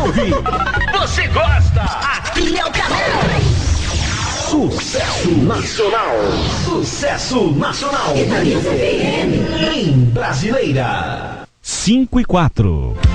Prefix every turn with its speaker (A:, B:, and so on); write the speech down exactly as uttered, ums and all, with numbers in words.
A: ouve, você gosta. Aqui é o canal. Sucesso nacional. Sucesso nacional. Em Brasileira. cinco e quatro.